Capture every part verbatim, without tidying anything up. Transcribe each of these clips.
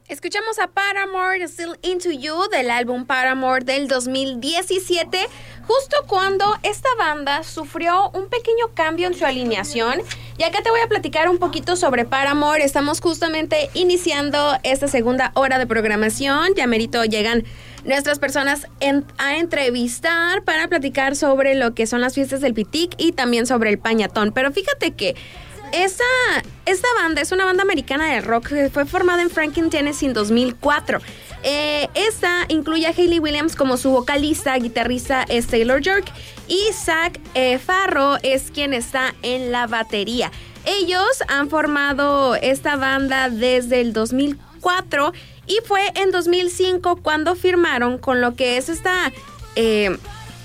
Escuchamos a Paramore, Still Into You, del álbum Paramore del dos mil diecisiete, justo cuando esta banda sufrió un pequeño cambio en su alineación. Y acá te voy a platicar un poquito sobre Paramore. Estamos justamente iniciando esta segunda hora de programación. Ya merito llegan nuestras personas en, a entrevistar para platicar sobre lo que son las fiestas del Pitic y también sobre el Pañatón. Pero fíjate que Esta, esta banda es una banda americana de rock que fue formada en Franklin, Tennessee en dos mil cuatro. Eh, esta incluye a Hayley Williams como su vocalista, guitarrista es Taylor York y Zach eh, Farro es quien está en la batería. Ellos han formado esta banda desde el dos mil cuatro y fue en dos mil cinco cuando firmaron con lo que es esta Eh,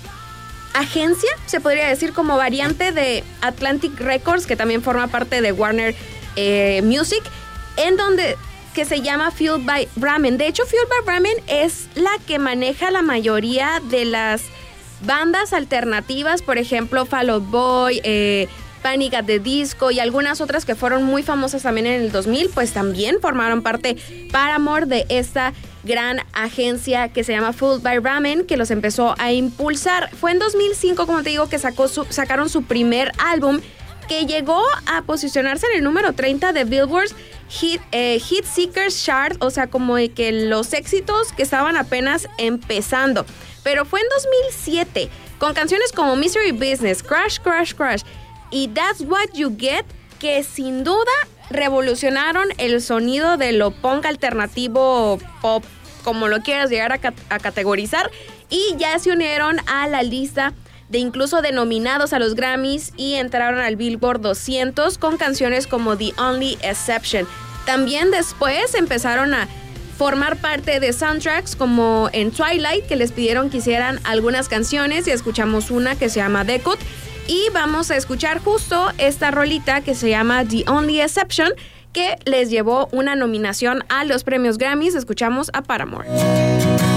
agencia, se podría decir como variante de Atlantic Records, que también forma parte de Warner eh, Music, en donde que se llama Fueled by Ramen. De hecho, Fueled by Ramen es la que maneja la mayoría de las bandas alternativas, por ejemplo, Fall Out Boy, eh, Panic at the Disco y algunas otras que fueron muy famosas también en el dos mil, pues también formaron parte Paramore de esta gran agencia que se llama Fueled by Ramen, que los empezó a impulsar. Fue en dos mil cinco, como te digo, que sacó su, sacaron su primer álbum, que llegó a posicionarse en el número treinta de Billboard's Hit, eh, Hit Seekers Chart, o sea, como de que los éxitos que estaban apenas empezando. Pero fue en dos mil siete, con canciones como Mystery Business, Crash, Crash, Crash y That's What You Get, que sin duda revolucionaron el sonido de lo punk alternativo, pop, como lo quieras llegar a, cat- a categorizar, y ya se unieron a la lista de incluso de nominados a los Grammys y entraron al Billboard doscientos con canciones como The Only Exception. También después empezaron a formar parte de soundtracks como en Twilight, que les pidieron que hicieran algunas canciones y escuchamos una que se llama Decode. Y vamos a escuchar justo esta rolita que se llama The Only Exception, que les llevó una nominación a los premios Grammys. Escuchamos a Paramore.